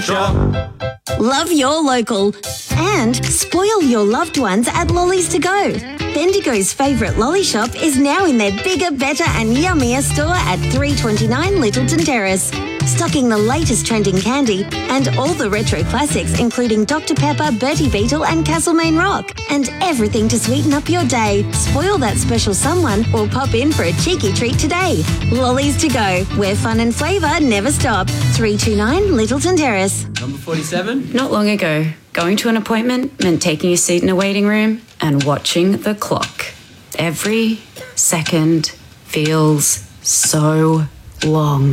Shop. Love your local and spoil your loved ones at Lollies To Go. Bendigo's favourite lolly shop is now in their bigger, better and yummier store at 329 Littleton Terrace. Stocking the latest trending candy and all the retro classics including Dr Pepper, Bertie Beetle and Castlemaine Rock. And everything to sweeten up your day. Spoil that special someone or pop in for a cheeky treat today. Lollies To Go, where fun and flavour never stop. 329 Littleton Terrace. Number 47. Not long ago, going to an appointment meant taking a seat in a waiting room and watching the clock. Every second feels so long.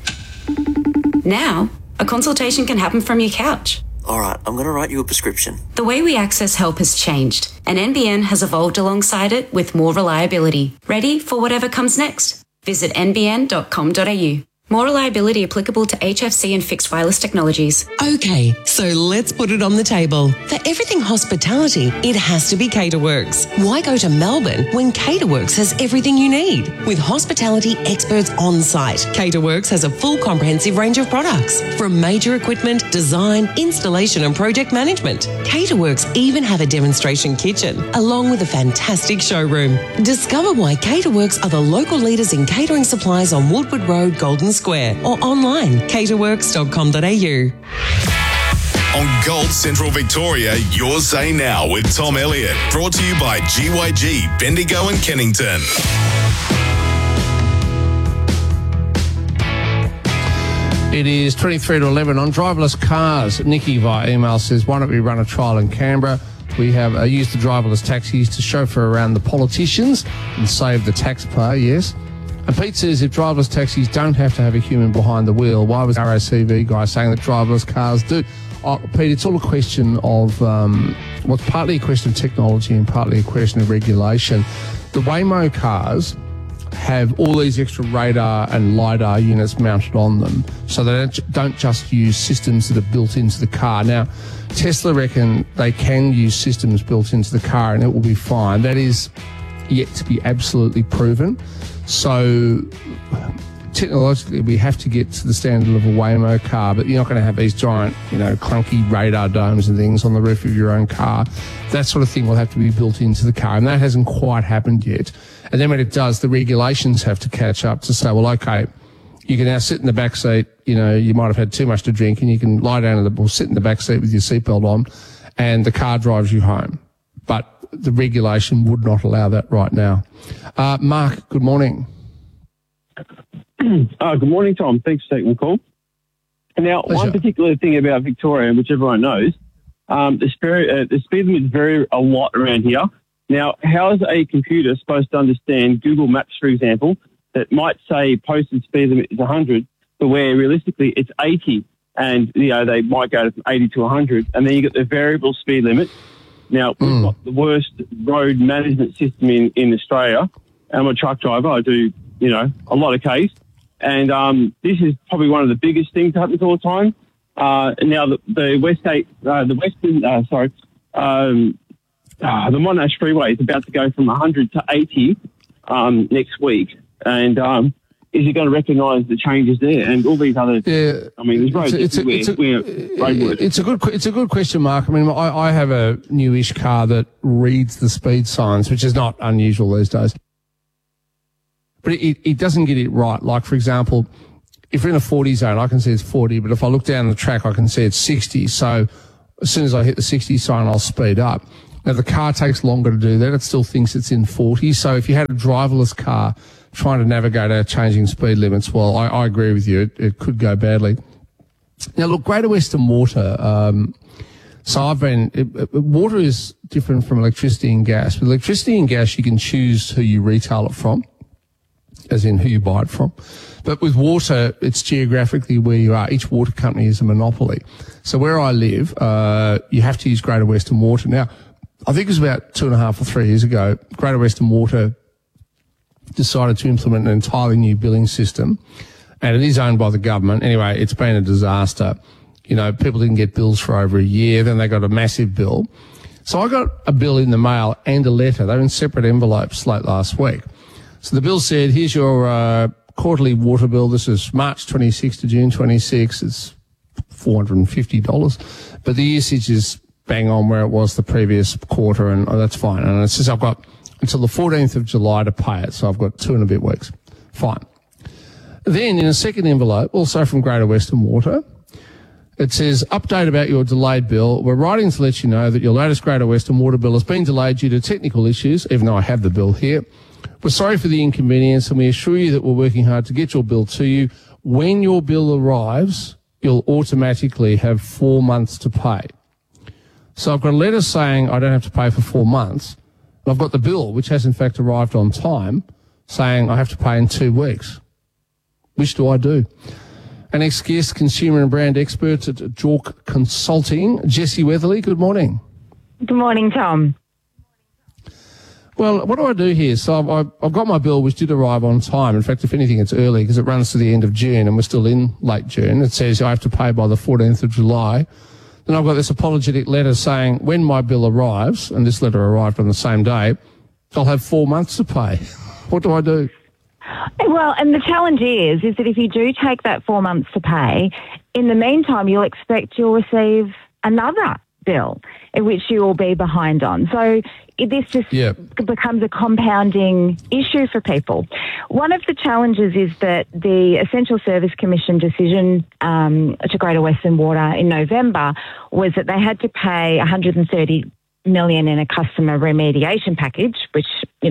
Now, a consultation can happen from your couch. All right, I'm going to write you a prescription. The way we access help has changed, and NBN has evolved alongside it with more reliability. Ready for whatever comes next? Visit nbn.com.au. More reliability applicable to HFC and fixed wireless technologies. Okay, so let's put it on the table. For everything hospitality, it has to be Caterworks. Why go to Melbourne when Caterworks has everything you need? With hospitality experts on site, Caterworks has a full comprehensive range of products, from major equipment, design, installation and project management. Caterworks even have a demonstration kitchen, along with a fantastic showroom. Discover why Caterworks are the local leaders in catering supplies on Woodward Road, Golden Square, or online, caterworks.com.au. On Gold Central Victoria, your say now with Tom Elliott. Brought to you by GYG, Bendigo and Kennington. It is 23 to 11 on driverless cars. Nikki via email says, why don't we run a trial in Canberra? We have used the driverless taxis to chauffeur around the politicians and save the taxpayer, yes. And Pete says, if driverless taxis don't have to have a human behind the wheel, why was the RACV guy saying that driverless cars do? Oh, Pete, it's all a question of, it's partly a question of technology and partly a question of regulation. The Waymo cars have all these extra radar and LiDAR units mounted on them, so they don't just use systems that are built into the car. Now, Tesla reckon they can use systems built into the car and it will be fine. That is yet to be absolutely proven. So technologically, we have to get to the standard of a Waymo car, but you're not going to have these giant, clunky radar domes and things on the roof of your own car. That sort of thing will have to be built into the car, and that hasn't quite happened yet. And then when it does, the regulations have to catch up to say, well, okay, you can now sit in the back seat, you might have had too much to drink, and you can lie down or sit in the back seat with your seatbelt on, and the car drives you home. But the regulation would not allow that right now. Mark, good morning. Good morning, Tom. Thanks for taking the call. Now, Pleasure. One particular thing about Victoria, which everyone knows, the speed limit is a lot around here. Now, how is a computer supposed to understand Google Maps, for example, that might say posted speed limit is 100, but where realistically it's 80, and they might go from 80 to 100, and then you get the variable speed limit. Now, we've got the worst road management system in Australia. I'm a truck driver. I do, a lot of case. And this is probably one of the biggest things that happens all the time. Now, the Monash Freeway is about to go from 100 to 80 next week. And is it going to recognise the changes there and all these other? Yeah, I mean, there's roads everywhere. It's a good question, Mark. I mean, I have a newish car that reads the speed signs, which is not unusual these days. But it doesn't get it right. Like, for example, if we're in a 40 zone, I can see it's 40, but if I look down the track, I can see it's 60. So as soon as I hit the 60 sign, I'll speed up. Now, the car takes longer to do that. It still thinks it's in 40. So if you had a driverless car trying to navigate our changing speed limits, well, I agree with you. It could go badly. Now, look, Greater Western Water, water is different from electricity and gas. With electricity and gas, you can choose who you retail it from, as in who you buy it from. But with water, it's geographically where you are. Each water company is a monopoly. So where I live, you have to use Greater Western Water. Now, I think it was about 2.5 or 3 years ago, Greater Western Water decided to implement an entirely new billing system, and it is owned by the government. Anyway, it's been a disaster. People didn't get bills for over a year. Then they got a massive bill. So I got a bill in the mail and a letter. They were in separate envelopes late last week. So the bill said, here's your quarterly water bill. This is March 26 to June 26. It's $450. But the usage is bang on where it was the previous quarter, and that's fine. And it says I've got until the 14th of July to pay it, so I've got 2 and a bit weeks. Fine. Then in a second envelope, also from Greater Western Water, it says, update about your delayed bill. We're writing to let you know that your latest Greater Western Water bill has been delayed due to technical issues, even though I have the bill here. We're sorry for the inconvenience, and we assure you that we're working hard to get your bill to you. When your bill arrives, you'll automatically have 4 months to pay. So I've got a letter saying I don't have to pay for 4 months. I've got the bill, which has in fact arrived on time, saying I have to pay in 2 weeks. Which do I do? Our next guest, consumer and brand expert at Jork Consulting, Jessie Weatherly. Good morning. Good morning, Tom. Well, what do I do here? So I've got my bill, which did arrive on time. In fact, if anything, it's early because it runs to the end of June, and we're still in late June. It says I have to pay by the 14th of July. Then I've got this apologetic letter saying when my bill arrives, and this letter arrived on the same day, I'll have 4 months to pay. What do I do? Well, and the challenge is that if you do take that 4 months to pay, in the meantime, you'll expect you'll receive another bill in which you will be behind on. So this just becomes a compounding issue for people. One of the challenges is that the Essential Service Commission decision to Greater Western Water in November was that they had to pay $130 million in a customer remediation package, which,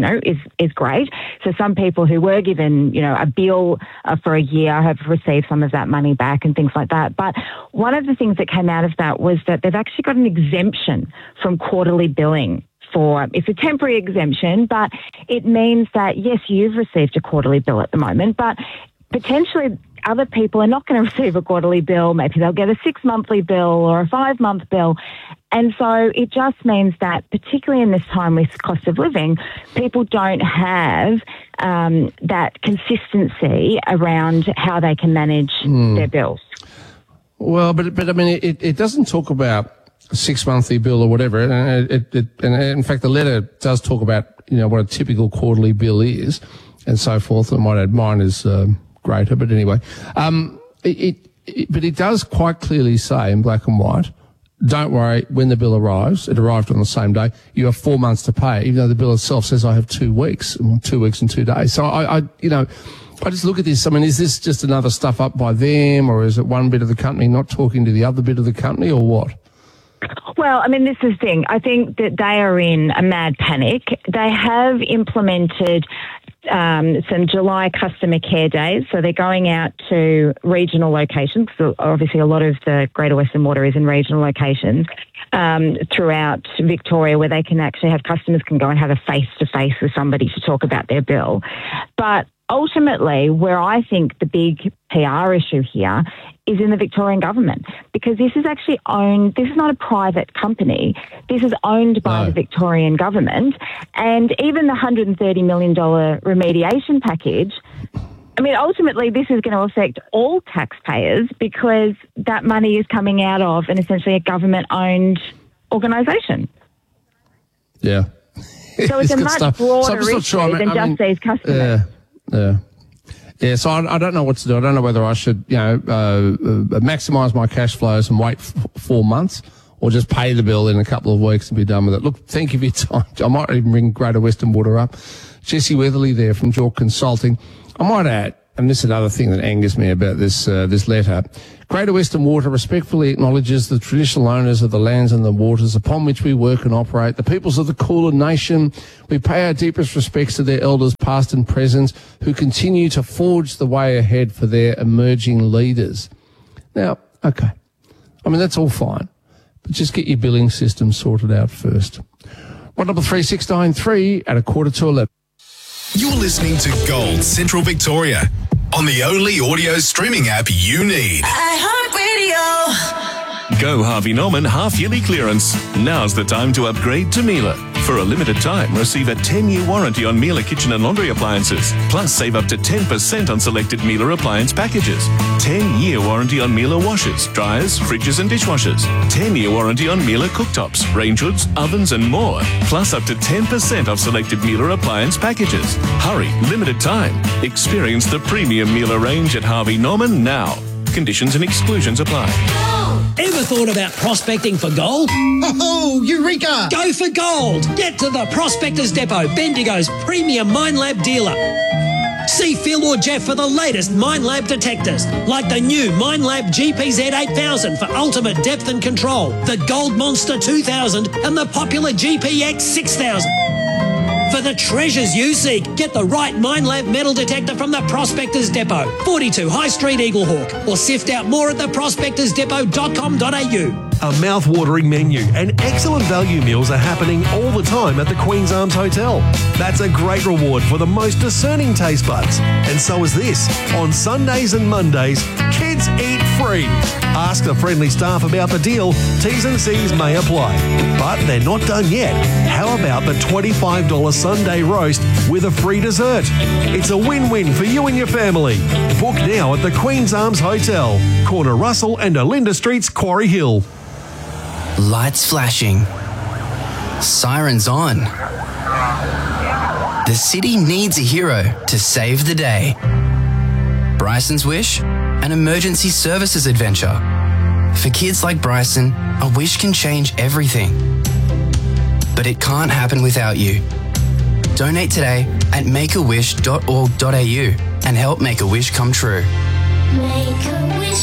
is great. So some people who were given, a bill for a year have received some of that money back and things like that. But one of the things that came out of that was that they've actually got an exemption from quarterly billing. It's a temporary exemption, but it means that, yes, you've received a quarterly bill at the moment, but potentially other people are not going to receive a quarterly bill. Maybe they'll get a 6-monthly bill or a 5-month bill. And so it just means that, particularly in this time with cost of living, people don't have that consistency around how they can manage their bills. Well, but I mean, it doesn't talk about a 6-monthly bill or whatever. And in fact, the letter does talk about, what a typical quarterly bill is and so forth. I might add mine is greater, but anyway. But it does quite clearly say in black and white, don't worry, when the bill arrives, it arrived on the same day, you have 4 months to pay, even though the bill itself says I have 2 weeks, 2 weeks and 2 days. So I just look at this. I mean, is this just another stuff up by them, or is it one bit of the company not talking to the other bit of the company, or what? Well, I mean, this is the thing. I think that they are in a mad panic. They have implemented some July customer care days. So they're going out to regional locations. So obviously a lot of the Greater Western Water is in regional locations throughout Victoria, where they can actually have customers can go and have a face-to-face with somebody to talk about their bill. But ultimately, where I think the big PR issue here is in the Victorian government, because this is actually owned, this is not a private company, this is owned by the Victorian government, and even the $130 million remediation package, I mean, ultimately this is going to affect all taxpayers because that money is coming out of essentially a government-owned organisation. Yeah. So it's a much broader issue than just these customers. Yeah, so I don't know what to do. I don't know whether I should, maximise my cash flows and wait 4 months, or just pay the bill in a couple of weeks and be done with it. Look, thank you for your time. I might even ring Greater Western Water up. Jessie Weatherly there from Jork Consulting. I might add, and this is another thing that angers me about this letter, Greater Western Water respectfully acknowledges the traditional owners of the lands and the waters upon which we work and operate, the peoples of the Kulin Nation. We pay our deepest respects to their elders, past and present, who continue to forge the way ahead for their emerging leaders. Now, okay, I mean, that's all fine, but just get your billing system sorted out first. 133 at 11:15. You're listening to Gold Central Victoria on the only audio streaming app you need. iHeartRadio. Go Harvey Norman half-yearly clearance. Now's the time to upgrade to Miele. For a limited time, receive a 10-year warranty on Miele kitchen and laundry appliances. Plus, save up to 10% on selected Miele appliance packages. 10-year warranty on Miele washers, dryers, fridges and dishwashers. 10-year warranty on Miele cooktops, range hoods, ovens and more. Plus, up to 10% off selected Miele appliance packages. Hurry, limited time. Experience the premium Miele range at Harvey Norman now. Conditions and exclusions apply. thought about prospecting for gold? Oh, Eureka! Go for gold! Get to the Prospectors Depot, Bendigo's premium Minelab dealer. See Phil or Jeff for the latest Minelab detectors, like the new Minelab GPZ 8000 for ultimate depth and control, the Gold Monster 2000 and the popular GPX 6000. For the treasures you seek, get the right Minelab metal detector from the Prospectors Depot, 42 High Street, Eaglehawk, or sift out more at theprospectorsdepot.com.au. A mouth-watering menu and excellent value meals are happening all the time at the Queen's Arms Hotel. That's a great reward for the most discerning taste buds. And so is this. On Sundays and Mondays, kids eat free. Ask the friendly staff about the deal. T's and C's may apply. But they're not done yet. How about the $25 Sunday roast with a free dessert? It's a win-win for you and your family. Book now at the Queen's Arms Hotel, corner Russell and Olinda Streets, Quarry Hill. Lights flashing. Sirens on. The city needs a hero to save the day. Bryson's Wish, an emergency services adventure. For kids like Bryson, a wish can change everything. But it can't happen without you. Donate today at makeawish.org.au and help make a wish come true. Make a wish.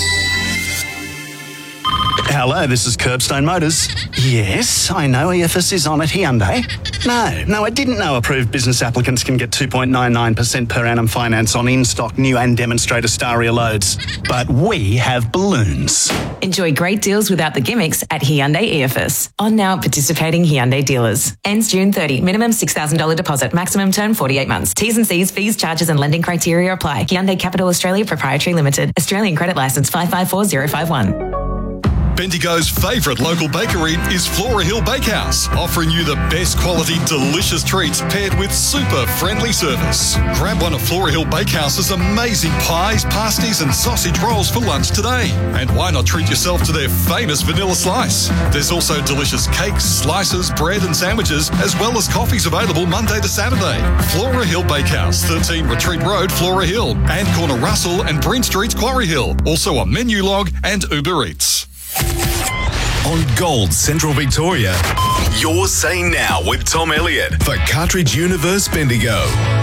Hello, this is Curbstone Motors. Yes, I know EFS is on at Hyundai. No, I didn't know approved business applicants can get 2.99% per annum finance on in-stock new and demonstrator Staria loads. But we have balloons. Enjoy great deals without the gimmicks at Hyundai EFS. On now at participating Hyundai dealers. Ends June 30. Minimum $6,000 deposit. Maximum term 48 months. T's and C's, fees, charges and lending criteria apply. Hyundai Capital Australia Proprietary Limited. Australian Credit Licence 554051. Bendigo's favourite local bakery is Flora Hill Bakehouse, offering you the best quality, delicious treats paired with super friendly service. Grab one of Flora Hill Bakehouse's amazing pies, pasties and sausage rolls for lunch today. And why not treat yourself to their famous vanilla slice? There's also delicious cakes, slices, bread and sandwiches, as well as coffees available Monday to Saturday. Flora Hill Bakehouse, 13 Retreat Road, Flora Hill, and corner Russell and Breen Streets, Quarry Hill. Also on Menu Log and Uber Eats. On Gold Central Victoria, you're Say Now with Tom Elliott for Cartridge Universe Bendigo.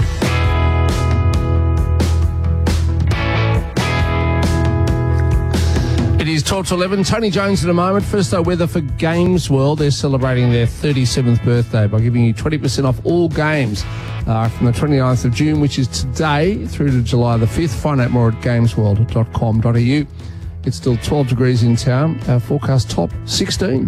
It is 12 to 11. Tony Jones in a moment. First, though, weather for Games World. They're celebrating their 37th birthday by giving you 20% off all games from the 29th of June, which is today, through to July the 5th. Find out more at gamesworld.com.au. It's still 12 degrees in town. Our forecast top 16.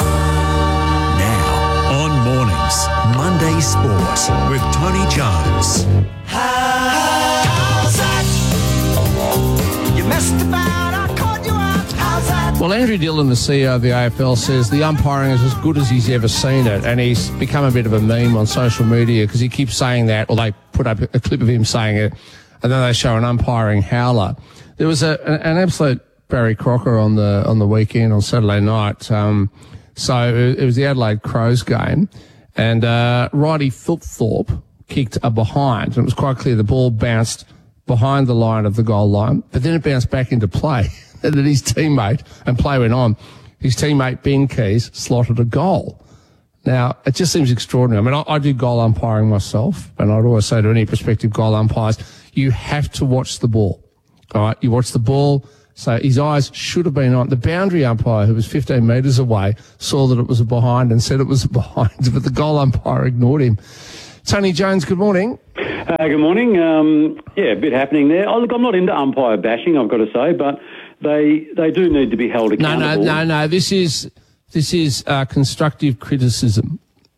Now, on Mornings, Monday Sports with Tony Jones. How's that? You messed about, I caught you out. How's that? Well, Andrew Dillon, the CEO of the AFL, says the umpiring is as good as he's ever seen it, and he's become a bit of a meme on social media because he keeps saying that, or they put up a clip of him saying it, and then they show an umpiring howler. There was an absolute Barry Crocker on the weekend on Saturday night. So it was the Adelaide Crows game, and Roddy Philthorpe kicked a behind, and it was quite clear the ball bounced behind the line of the goal line, but then it bounced back into play, and then his teammate, and play went on, his teammate Ben Keys slotted a goal. Now, it just seems extraordinary. I mean, I do goal umpiring myself, and I'd always say to any prospective goal umpires, you have to watch the ball. All right, you watch the ball. So his eyes should have been on. The boundary umpire, who was 15 metres away, saw that it was a behind and said it was a behind, but the goal umpire ignored him. Tony Jones, good morning. Good morning. A bit happening there. Oh, look, I'm not into umpire bashing, I've got to say, but they do need to be held accountable. No. This is constructive criticism.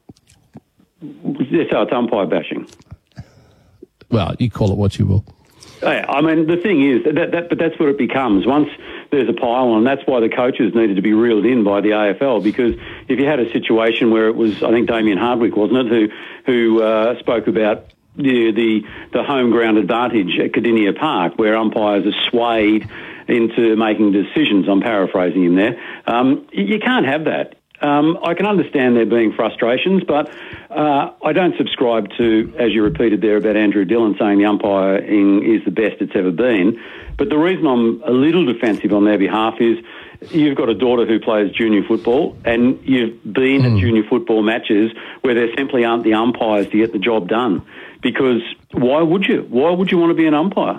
So it's umpire bashing. Well, you call it what you will. I mean, the thing is, but that's what it becomes. Once there's a pile on, that's why the coaches needed to be reeled in by the AFL, because if you had a situation where it was, I think Damien Hardwick, wasn't it, who spoke about the home ground advantage at Cardinia Park, where umpires are swayed into making decisions. I'm paraphrasing him there. You can't have that. I can understand there being frustrations, but I don't subscribe to, as you repeated there about Andrew Dillon saying the umpiring is the best it's ever been. But the reason I'm a little defensive on their behalf is you've got a daughter who plays junior football, and you've been at junior football matches where there simply aren't the umpires to get the job done. Because why would you? Why would you want to be an umpire?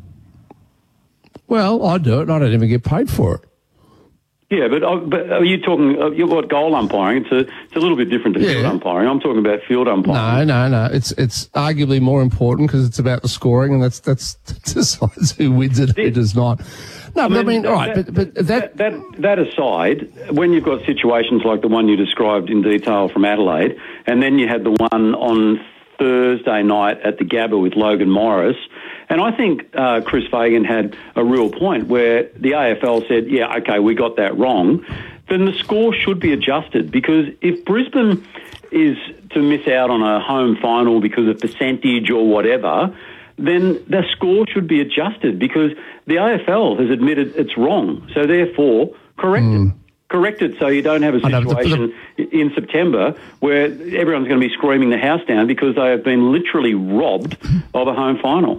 Well, I do it, and I don't even get paid for it. Yeah, but are you talking? You've got goal umpiring. It's a little bit different to field umpiring. I'm talking about field umpiring. No. It's arguably more important because it's about the scoring, and that's decides who wins it, who does not. No, but I mean, all right, but that aside, when you've got situations like the one you described in detail from Adelaide, and then you had the one on Thursday night at the Gabba with Logan Morris. And I think Chris Fagan had a real point where the AFL said, yeah, okay, we got that wrong. Then the score should be adjusted, because if Brisbane is to miss out on a home final because of percentage or whatever, then the score should be adjusted, because the AFL has admitted it's wrong. So therefore, correct it so you don't have a situation in September where everyone's going to be screaming the house down because they have been literally robbed of a home final.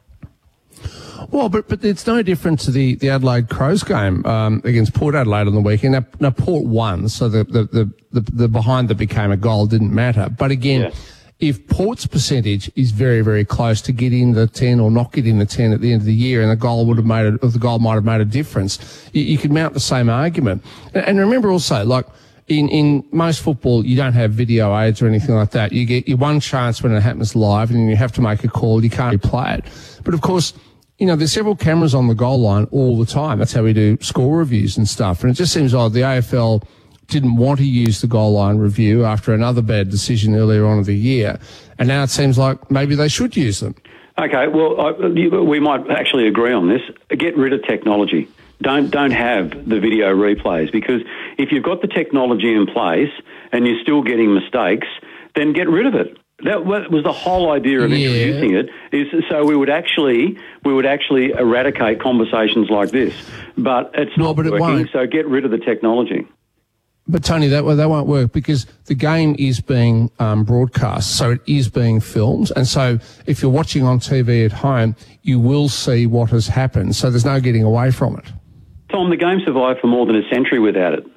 Well, but it's no different to the Adelaide Crows game against Port Adelaide on the weekend. Now Port won, so the behind that became a goal didn't matter. But again, if Port's percentage is very, very close to getting the 10 or not getting the 10 at the end of the year, and the goal might have made a difference, you could mount the same argument. And remember also, like in most football, you don't have video aids or anything like that. You get your one chance when it happens live, and you have to make a call. You can't replay it. But of course, you know, there's several cameras on the goal line all the time. That's how we do score reviews and stuff. And it just seems odd the AFL didn't want to use the goal line review after another bad decision earlier on in the year. And now it seems like maybe they should use them. Okay, well, we might actually agree on this. Get rid of technology. Don't have the video replays, because if you've got the technology in place and you're still getting mistakes, then get rid of it. That was the whole idea of introducing it, is so we would actually eradicate conversations like this. But it's not working, so get rid of the technology. But Tony, that won't work, because the game is being broadcast, so it is being filmed. And so if you're watching on TV at home, you will see what has happened. So there's no getting away from it. Tom, the game survived for more than a century without it.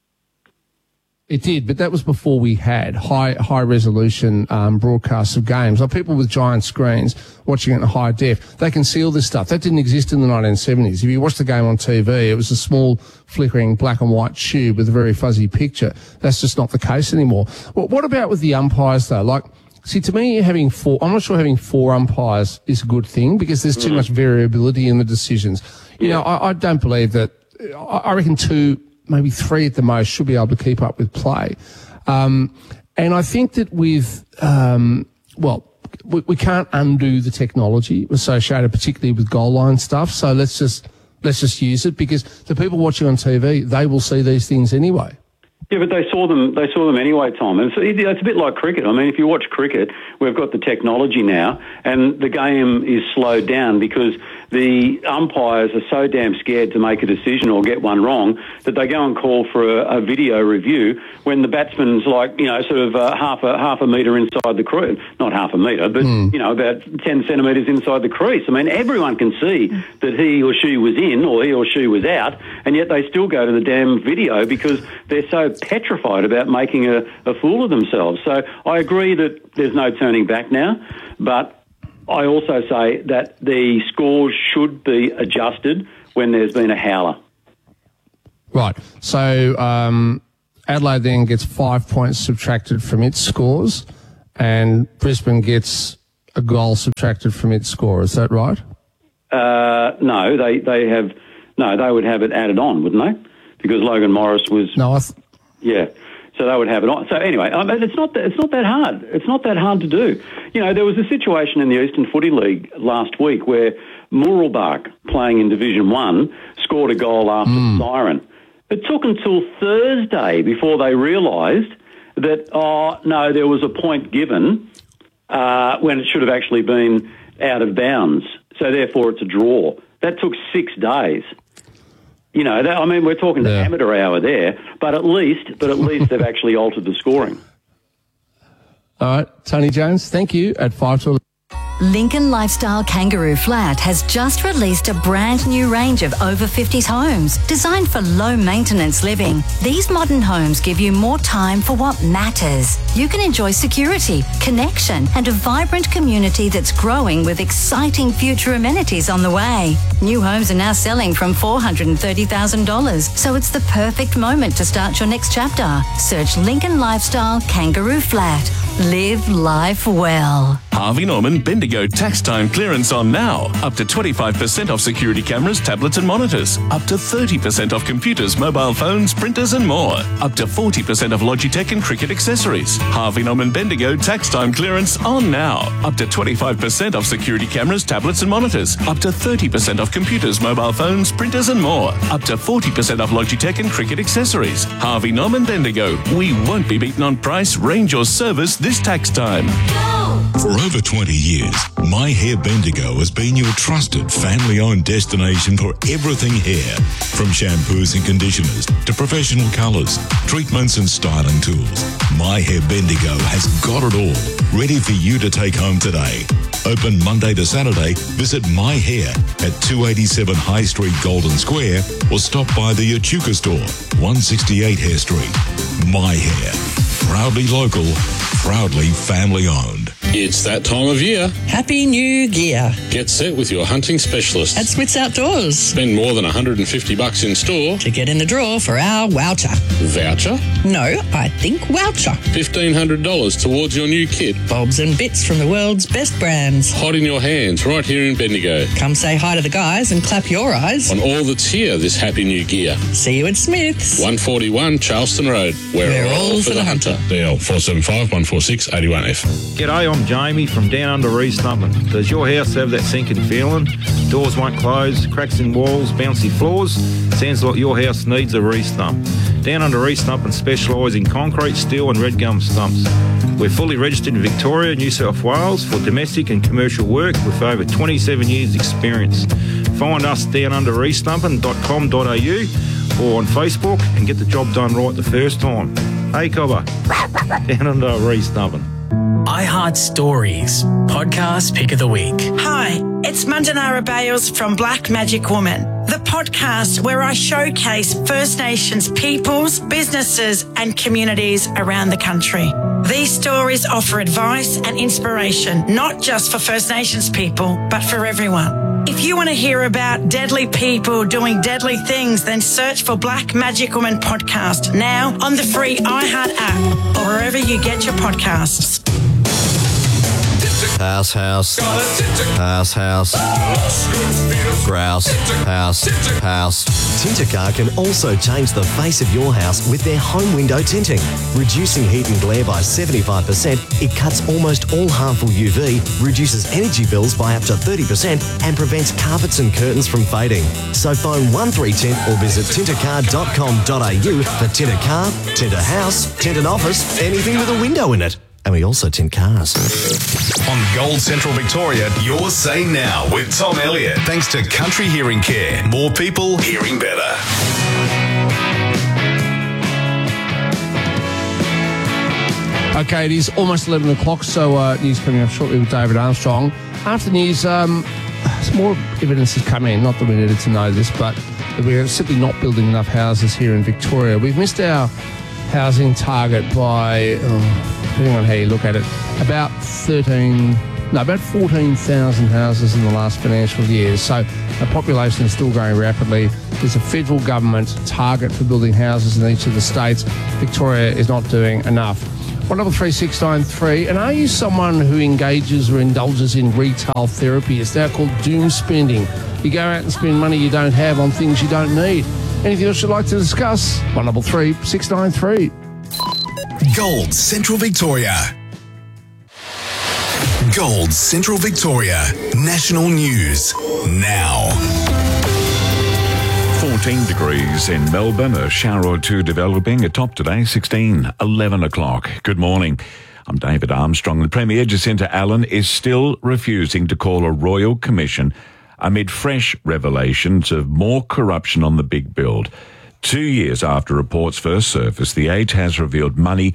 It did, but that was before we had high resolution broadcasts of games. Like people with giant screens watching it in high def, they can see all this stuff. That didn't exist in the 1970s. If you watched the game on TV, it was a small flickering black and white tube with a very fuzzy picture. That's just not the case anymore. Well, what about with the umpires though? Like, see, to me, I'm not sure having 4 umpires is a good thing, because there's too much variability in the decisions. You know, I don't believe that. I reckon 2, maybe 3 at the most should be able to keep up with play. And I think that with, we can't undo the technology associated particularly with goal line stuff. So let's just use it, because the people watching on TV, they will see these things anyway. Yeah, but they saw them anyway, Tom. And it's a bit like cricket. I mean, if you watch cricket, we've got the technology now, and the game is slowed down because the umpires are so damn scared to make a decision or get one wrong that they go and call for a video review when the batsman's like, you know, sort of half a metre inside the crease. Not half a metre, but, you know, about 10 centimetres inside the crease. I mean, everyone can see that he or she was in or he or she was out, and yet they still go to the damn video because they're so petrified about making a fool of themselves. So I agree that there's no turning back now, but I also say that the scores should be adjusted when there's been a howler. Right. So Adelaide then gets 5 points subtracted from its scores, and Brisbane gets a goal subtracted from its score. Is that right? No, they would have it added on, wouldn't they? Because Logan Morris was... Yeah, so they would have it on. So anyway, it's not that hard. It's not that hard to do. You know, there was a situation in the Eastern Footy League last week where Muralbach, playing in Division 1, scored a goal after the siren. It took until Thursday before they realised that, no, there was a point given when it should have actually been out of bounds. So therefore it's a draw. That took 6 days. You know, we're talking the amateur hour there, but at least they've actually altered the scoring. All right, Tony Jones, thank you at 5 to 11. Lincoln Lifestyle Kangaroo Flat has just released a brand new range of over 50s homes designed for low maintenance living. These modern homes give you more time for what matters. You can enjoy security, connection, and a vibrant community that's growing with exciting future amenities on the way. New homes are now selling from $430,000, so it's the perfect moment to start your next chapter. Search Lincoln Lifestyle Kangaroo Flat. Live life well. Harvey Norman Bendigo tax time clearance on now. Up to 25% off security cameras, tablets and monitors. Up to 30% off computers, mobile phones, printers and more. Up to 40% off Logitech and cricket accessories. Harvey Norman Bendigo tax time clearance on now. Up to 25% off security cameras, tablets and monitors. Up to 30% off computers, mobile phones, printers and more. Up to 40% off Logitech and cricket accessories. Harvey Norman Bendigo. We won't be beaten on price, range or service this tax time. For over 20 years, My Hair Bendigo has been your trusted family-owned destination for everything hair. From shampoos and conditioners to professional colours, treatments and styling tools. My Hair Bendigo has got it all, ready for you to take home today. Open Monday to Saturday, visit My Hair at 287 High Street, Golden Square, or stop by the Echuca store, 168 Hare Street. My Hair. Proudly local, proudly family-owned. It's that time of year. Happy New Year. Get set with your hunting specialist At Smith's Outdoors. Spend more than $150 in store to get in the draw for our voucher. Voucher? No, I think voucher. $1,500 towards your new kit. Bobs and bits from the world's best brands. Hot in your hands right here in Bendigo. Come say hi to the guys and clap your eyes on all that's here this Happy New Year. See you at Smith's. 141 Charleston Road. We're all for the hunter. DL 475-146-81F. G'day, I'm Jamie from Down Under East Upland. Does your house have that sinking feeling? Doors won't close, cracks in walls, bouncy floors? Sounds like your house needs a re-stump. Down Under East Upland specialise in concrete, steel and red gum stumps. We're fully registered in Victoria, New South Wales for domestic and commercial work with over 27 years experience. Find us downundereastumpland.com.au or on Facebook and get the job done right the first time. Hey, Cobber. Down Under East Upland. I Heart Stories, podcast pick of the week. Hi, it's Mandanara Bales from Black Magic Woman, the podcast where I showcase First Nations peoples, businesses and communities around the country. These stories offer advice and inspiration, not just for First Nations people, but for everyone. If you want to hear about deadly people doing deadly things, then search for Black Magic Woman podcast now on the free iHeart app or wherever you get your podcasts. House. Grouse. House. Tintercar can also change the face of your house with their home window tinting. Reducing heat and glare by 75%, it cuts almost all harmful UV, reduces energy bills by up to 30% and prevents carpets and curtains from fading. So phone 13Tint or visit tintercar.com.au for tint a car, tint a house, tint an office, anything with a window in it. And we also tint cars. On Gold Central Victoria, your say now with Tom Elliott. Thanks to Country Hearing Care. More people hearing better. Okay, it is almost 11 o'clock, so news coming up shortly with David Armstrong. After news, some more evidence has come in, not that we needed to know this, but we're simply not building enough houses here in Victoria. We've missed our housing target by, depending on how you look at it, about 14,000 houses in the last financial year. So the population is still growing rapidly. There's a federal government target for building houses in each of the states. Victoria is not doing enough. 133 and are you someone who engages or indulges in retail therapy? It's now called doom spending. You go out and spend money you don't have on things you don't need. Anything else you'd like to discuss? 133 Gold Central Victoria. Gold Central Victoria. National news now. 14 degrees in Melbourne, a shower or two developing. A top today, 16, 11 o'clock. Good morning. I'm David Armstrong. The Premier Jacinta Allen is still refusing to call a royal commission amid fresh revelations of more corruption on the big build. 2 years after reports first surfaced, the Age has revealed money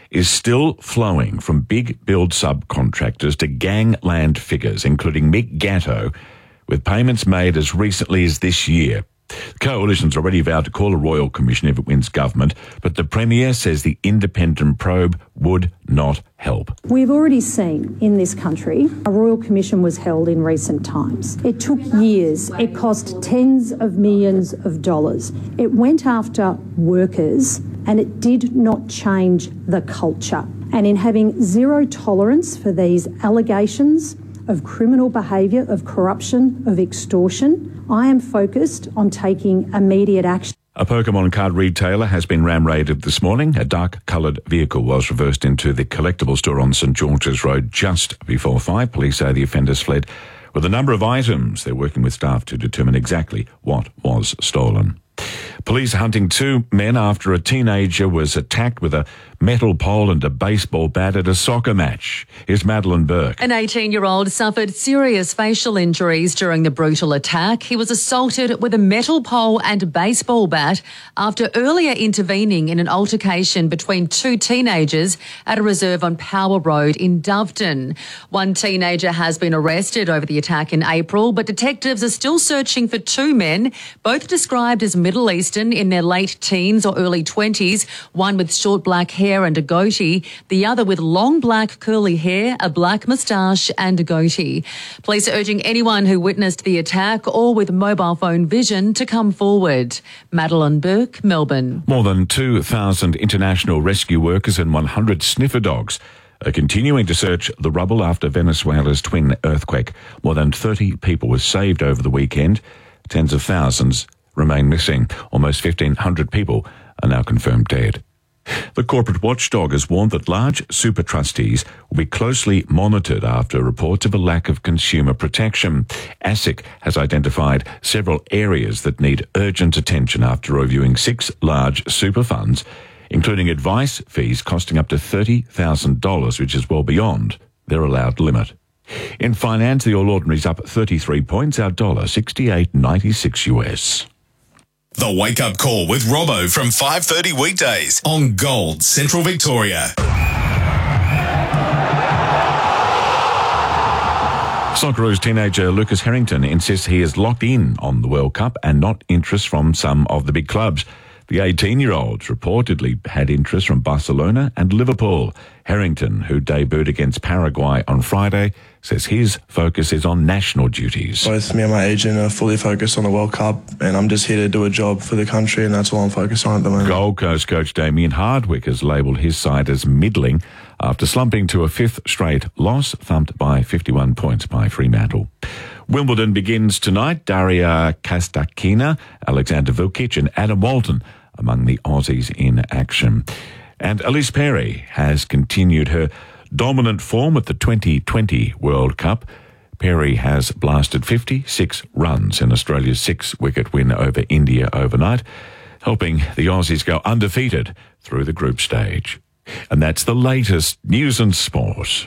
is still flowing from big build subcontractors to gangland figures, including Mick Gatto, with payments made as recently as this year. The coalition's already vowed to call a royal commission if it wins government, but the Premier says the independent probe would not help. We've already seen in this country a royal commission was held in recent times. It took years. It cost tens of millions of dollars. It went after workers and it did not change the culture. And in having zero tolerance for these allegations of criminal behaviour, of corruption, of extortion, I am focused on taking immediate action. A Pokemon card retailer has been ram-raided this morning. A dark-coloured vehicle was reversed into the collectible store on St George's Road just before 5. Police say the offenders fled with a number of items. They're working with staff to determine exactly what was stolen. Police hunting two men after a teenager was attacked with a metal pole and a baseball bat at a soccer match. Here's Madeline Burke. An 18-year-old suffered serious facial injuries during the brutal attack. He was assaulted with a metal pole and a baseball bat after earlier intervening in an altercation between two teenagers at a reserve on Power Road in Doveton. One teenager has been arrested over the attack in April, but detectives are still searching for two men, both described as Middle Eastern in their late teens or early 20s, one with short black hair and a goatee, the other with long black curly hair, a black moustache and a goatee. Police are urging anyone who witnessed the attack or with mobile phone vision to come forward. Madeline Burke, Melbourne. More than 2,000 international rescue workers and 100 sniffer dogs are continuing to search the rubble after Venezuela's twin earthquake. More than 30 people were saved over the weekend. Tens of thousands remain missing. Almost 1,500 people are now confirmed dead. The corporate watchdog has warned that large super trustees will be closely monitored after reports of a lack of consumer protection. ASIC has identified several areas that need urgent attention after reviewing 6 large super funds, including advice fees costing up to $30,000, which is well beyond their allowed limit. In finance, the All Ordinary's up 33 points, our dollar 68.96 US. The Wake Up Call with Robbo from 5:30 weekdays on Gold Central Victoria. Socceroos teenager Lucas Harrington insists he is locked in on the World Cup and not interest from some of the big clubs. The 18-year-old reportedly had interest from Barcelona and Liverpool. Harrington, who debuted against Paraguay on Friday, says his focus is on national duties. Both me and my agent are fully focused on the World Cup, and I'm just here to do a job for the country, and that's all I'm focused on at the moment. Gold Coast coach Damien Hardwick has labelled his side as middling after slumping to a 5th straight loss, thumped by 51 points by Fremantle. Wimbledon begins tonight. Daria Kastakina, Alexander Vukic and Adam Walton among the Aussies in action. And Elise Perry has continued her dominant form at the 2020 World Cup. Perry has blasted 56 runs in Australia's 6-wicket win over India overnight, helping the Aussies go undefeated through the group stage. And that's the latest news and sport.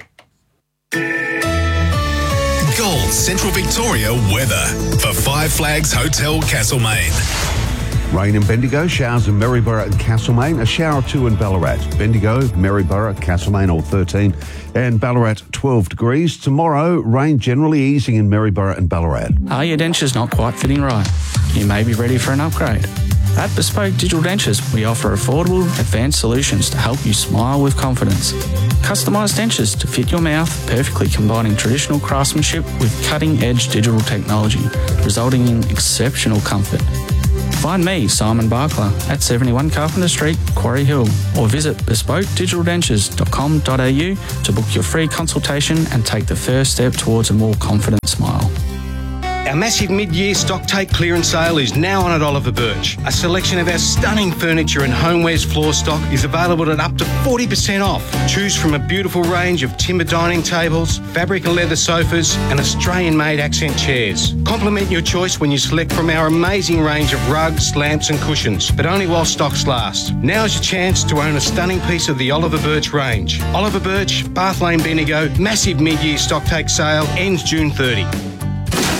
Gold Central Victoria weather for Five Flags Hotel Castlemaine. Rain in Bendigo, showers in Maryborough and Castlemaine, a shower or two in Ballarat. Bendigo, Maryborough, Castlemaine all 13 and Ballarat 12 degrees. Tomorrow, rain generally easing in Maryborough and Ballarat. Are your dentures not quite fitting right? You may be ready for an upgrade. At Bespoke Digital Dentures, we offer affordable, advanced solutions to help you smile with confidence. Customised dentures to fit your mouth, perfectly combining traditional craftsmanship with cutting-edge digital technology, resulting in exceptional comfort. Find me, Simon Barkler, at 71 Carpenter Street, Quarry Hill, or visit bespokedigitaldentures.com.au to book your free consultation and take the first step towards a more confident smile. Our massive mid-year stock take clearance sale is now on at Oliver Birch. A selection of our stunning furniture and homewares floor stock is available at up to 40% off. Choose from a beautiful range of timber dining tables, fabric and leather sofas, and Australian-made accent chairs. Complement your choice when you select from our amazing range of rugs, lamps and cushions, but only while stocks last. Now's your chance to own a stunning piece of the Oliver Birch range. Oliver Birch, Bath Lane, Bendigo, massive mid-year stock take sale ends June 30.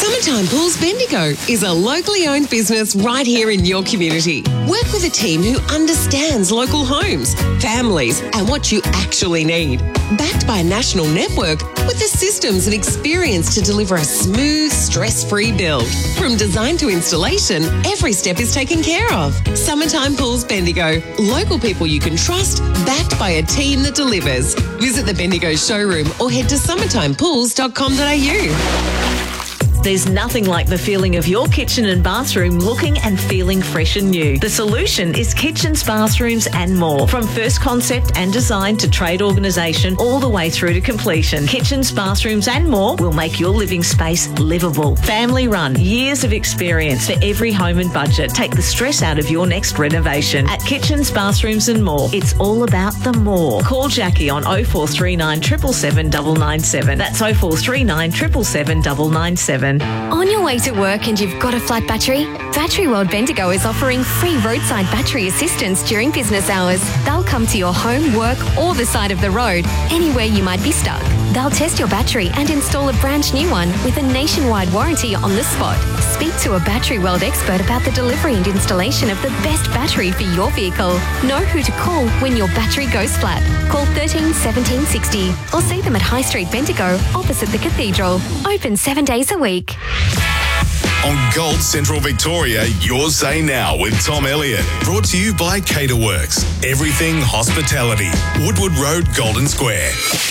Summertime Pools Bendigo is a locally owned business right here in your community. Work with a team who understands local homes, families, and what you actually need. Backed by a national network with the systems and experience to deliver a smooth, stress-free build. From design to installation, every step is taken care of. Summertime Pools Bendigo. Local people you can trust, backed by a team that delivers. Visit the Bendigo showroom or head to summertimepools.com.au. There's nothing like the feeling of your kitchen and bathroom looking and feeling fresh and new. The solution is kitchens, bathrooms and more. From first concept and design to trade organisation all the way through to completion. Kitchens, bathrooms and more will make your living space livable. Family run, years of experience for every home and budget. Take the stress out of your next renovation. At Kitchens, Bathrooms and More, it's all about the more. Call Jackie on 0439 777 997. That's 0439 777 997. On your way to work and you've got a flat battery? Battery World Bendigo is offering free roadside battery assistance during business hours. They'll come to your home, work or the side of the road, anywhere you might be stuck. They'll test your battery and install a brand new one with a nationwide warranty on the spot. Speak to a Battery World expert about the delivery and installation of the best battery for your vehicle. Know who to call when your battery goes flat. Call 13 17 60 or see them at High Street Bendigo opposite the Cathedral. Open 7 days a week. On Gold Central Victoria, Your Say Now with Tom Elliott. Brought to you by Caterworks. Everything hospitality. Woodward Road, Golden Square.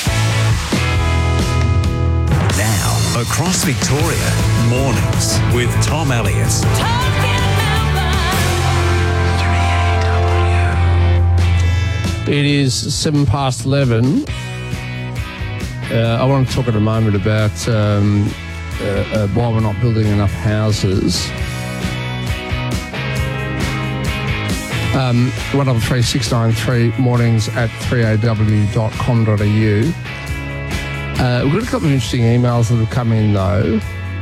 Now, across Victoria, mornings with Tom Elliott. It is 11:07. I want to talk in a moment about why we're not building enough houses. 133 mornings at 3aw.com.au. We've got a couple of interesting emails that have come in though.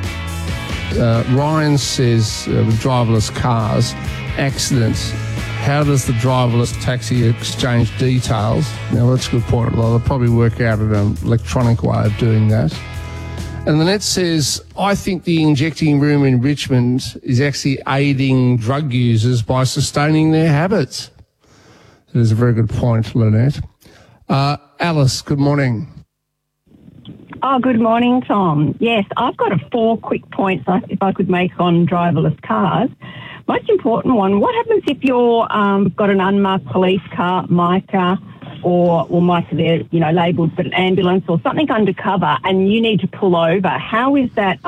Ryan says, with driverless cars, accidents, how does the driverless taxi exchange details? Now that's a good point. They'll probably work out an electronic way of doing that. And the net says, I think the injecting room in Richmond is actually aiding drug users by sustaining their habits. That is a very good point, Lynette. Alice, good morning. Oh, good morning, Tom. Yes, I've got 4 quick points if I could make on driverless cars. Most important one, what happens if you're got an unmarked police car, Mica, or Mica there, labelled, but an ambulance or something undercover, and you need to pull over? How is that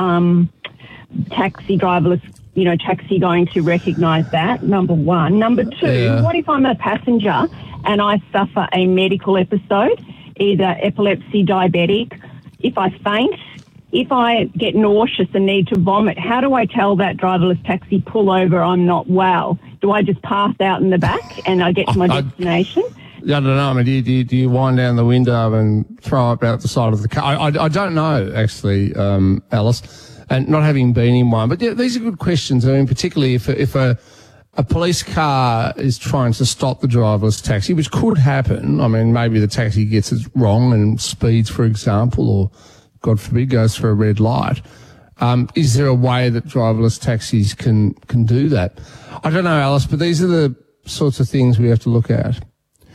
taxi driverless, taxi going to recognise that? Number one. Number two, What if I'm a passenger and I suffer a medical episode, either epilepsy, diabetic? If I faint, if I get nauseous and need to vomit, how do I tell that driverless taxi, pull over, I'm not well? Do I just pass out in the back and I get to my destination? I don't know. I mean, do you wind down the window and throw up out the side of the car? I don't know, actually, Alice, and not having been in one. But yeah, these are good questions. I mean, particularly if a police car is trying to stop the driverless taxi, which could happen. I mean, maybe the taxi gets it wrong and speeds, for example, or, God forbid, goes for a red light. Is there a way that driverless taxis can do that? I don't know, Alice, but these are the sorts of things we have to look at.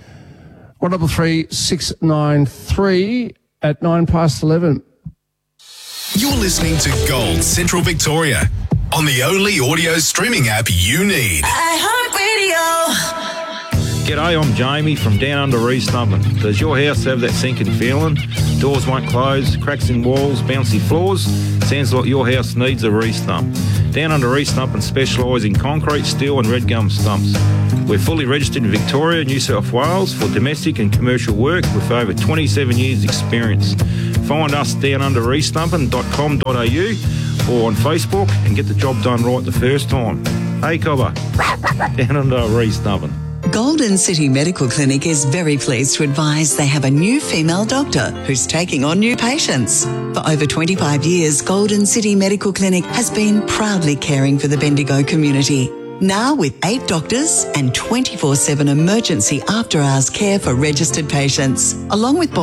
133 693 at 11:09. You're listening to Gold Central Victoria on the only audio streaming app you need. iHeartRadio. G'day, I'm Jamie from down under East Nublin. Does your house have that sinking feeling? Doors won't close, cracks in walls, bouncy floors? Sounds like your house needs a re-stump. Down under East Nublin specialise in concrete, steel and red gum stumps. We're fully registered in Victoria, New South Wales for domestic and commercial work with over 27 years experience. Find us down under eastnublin.com.au or on Facebook and get the job done right the first time. Hey, Cobber, down under East Nublin. Golden City Medical Clinic is very pleased to advise they have a new female doctor who's taking on new patients. For over 25 years, Golden City Medical Clinic has been proudly caring for the Bendigo community. Now with 8 doctors and 24/7 emergency after-hours care for registered patients, along with